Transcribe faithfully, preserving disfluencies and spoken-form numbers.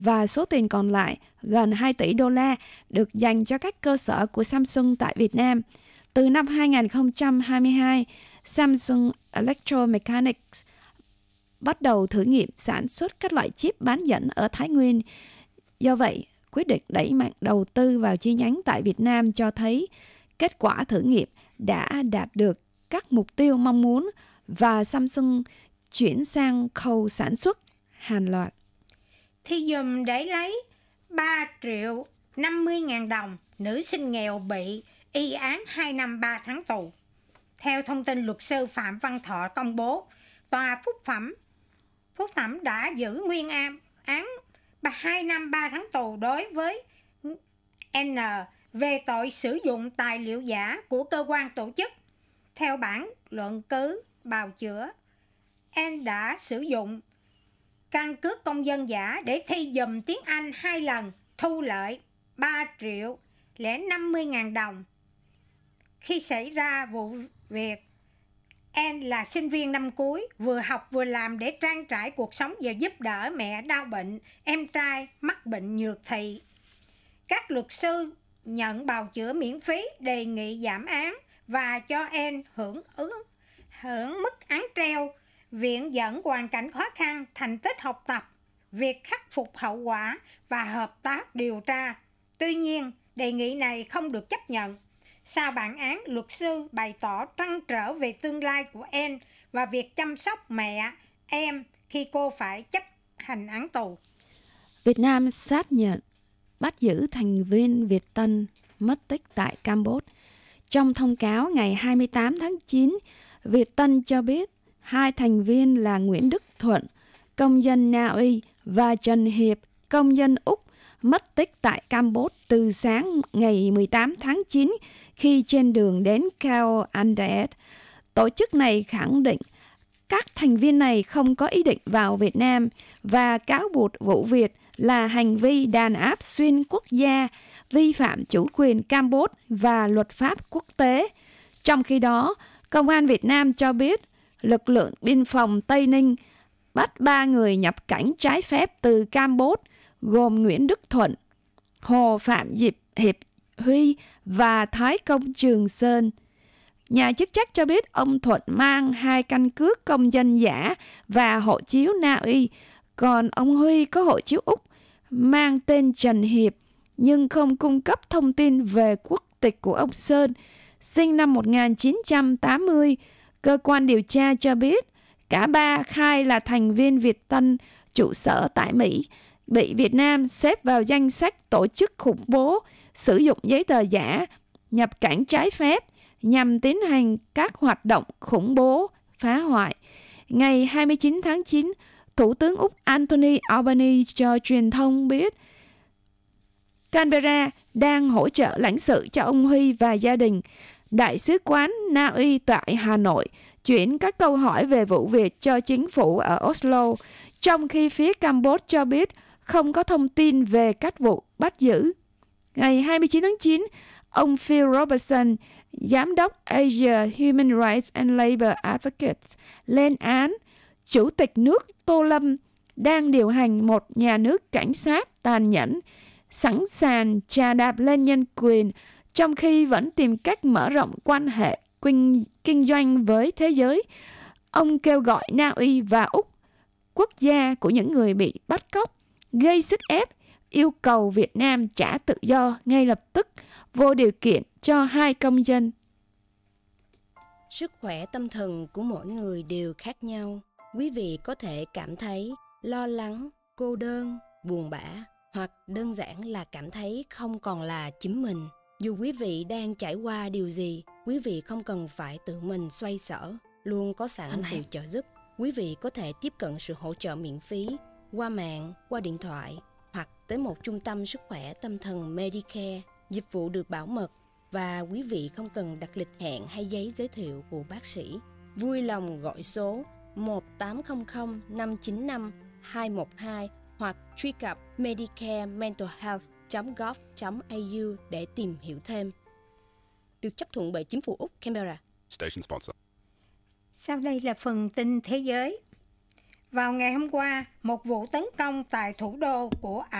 và số tiền còn lại gần hai tỷ đô la được dành cho các cơ sở của Samsung tại Việt Nam. Từ năm hai không hai hai, Samsung Electromechanics bắt đầu thử nghiệm sản xuất các loại chip bán dẫn ở Thái Nguyên. Do vậy, quyết định đẩy mạnh đầu tư vào chi nhánh tại Việt Nam cho thấy kết quả thử nghiệm đã đạt được các mục tiêu mong muốn và Samsung chuyển sang khâu sản xuất hàng loạt. Thì dùm để lấy ba triệu năm mươi ngàn đồng, nữ sinh nghèo bị y án hai năm ba tháng tù. Theo thông tin luật sư Phạm Văn Thọ công bố, tòa phúc thẩm phúc thẩm đã giữ nguyên án án hai năm ba tháng tù đối với N về tội sử dụng tài liệu giả của cơ quan tổ chức. Theo bản luận cứ bào chữa, N đã sử dụng căn cước công dân giả để thi dùm tiếng Anh hai lần, thu lợi ba triệu lẻ năm mươi ngàn đồng. Khi xảy ra vụ việc, N là sinh viên năm cuối, vừa học vừa làm để trang trải cuộc sống và giúp đỡ mẹ đau bệnh, em trai mắc bệnh nhược thị. Các luật sư nhận bào chữa miễn phí, đề nghị giảm án và cho N hưởng ứng hưởng mức án treo. Viện dẫn hoàn cảnh khó khăn, thành tích học tập, việc khắc phục hậu quả và hợp tác điều tra. Tuy nhiên, đề nghị này không được chấp nhận. Sau bản án, luật sư bày tỏ trăn trở về tương lai của N và việc chăm sóc mẹ, em khi cô phải chấp hành án tù. Việt Nam xác nhận bắt giữ thành viên Việt Tân mất tích tại Campuchia. Trong thông cáo ngày hai mươi tám tháng chín, Việt Tân cho biết hai thành viên là Nguyễn Đức Thuận, công dân Na Uy, và Trần Hiệp, công dân Úc, mất tích tại Campuchia từ sáng ngày mười tám tháng chín khi trên đường đến Cao Andes. Tổ chức này khẳng định các thành viên này không có ý định vào Việt Nam và cáo buộc vụ việc là hành vi đàn áp xuyên quốc gia, vi phạm chủ quyền Campuchia và luật pháp quốc tế. Trong khi đó, Công an Việt Nam cho biết lực lượng biên phòng Tây Ninh bắt ba người nhập cảnh trái phép từ Campuchia gồm Nguyễn Đức Thuận, Hồ Phạm Diệp Hiệp Huy và Thái Công Trường Sơn. Nhà chức trách cho biết ông Thuận mang hai căn cước công dân giả và hộ chiếu Na Uy, còn ông Huy có hộ chiếu Úc mang tên Trần Hiệp nhưng không cung cấp thông tin về quốc tịch của ông Sơn, sinh năm một nghìn chín trăm tám mươi. Cơ quan điều tra cho biết cả ba khai là thành viên Việt Tân trụ sở tại Mỹ, bị Việt Nam xếp vào danh sách tổ chức khủng bố, sử dụng giấy tờ giả, nhập cảnh trái phép nhằm tiến hành các hoạt động khủng bố, phá hoại. Ngày hai mươi chín tháng chín, Thủ tướng Úc Anthony Albanese cho truyền thông biết Canberra đang hỗ trợ lãnh sự cho ông Huy và gia đình. Đại sứ quán Na Uy tại Hà Nội chuyển các câu hỏi về vụ việc cho chính phủ ở Oslo, trong khi phía Campuchia cho biết không có thông tin về các vụ bắt giữ. Ngày hai mươi chín tháng chín, ông Phil Robertson, Giám đốc Asia Human Rights and Labour Advocates, lên án Chủ tịch nước Tô Lâm đang điều hành một nhà nước cảnh sát tàn nhẫn, sẵn sàng chà đạp lên nhân quyền, trong khi vẫn tìm cách mở rộng quan hệ kinh, kinh doanh với thế giới. Ông kêu gọi Na Uy và Úc, quốc gia của những người bị bắt cóc, gây sức ép, yêu cầu Việt Nam trả tự do ngay lập tức, vô điều kiện cho hai công dân. Sức khỏe tâm thần của mỗi người đều khác nhau. Quý vị có thể cảm thấy lo lắng, cô đơn, buồn bã, hoặc đơn giản là cảm thấy không còn là chính mình. Dù quý vị đang trải qua điều gì, quý vị không cần phải tự mình xoay sở, luôn có sẵn Anh sự này. trợ giúp. Quý vị có thể tiếp cận sự hỗ trợ miễn phí qua mạng, qua điện thoại, hoặc tới một trung tâm sức khỏe tâm thần Medicare. Dịch vụ được bảo mật và quý vị không cần đặt lịch hẹn hay giấy giới thiệu của bác sĩ. Vui lòng gọi số một tám không không năm chín năm hai một hai hoặc truy cập medicare mental health chấm gov chấm a u để tìm hiểu thêm. Được chấp thuận bởi chính phủ Úc Canberra. Station sponsor. Sau đây là phần tin thế giới. Vào ngày hôm qua, một vụ tấn công tại thủ đô của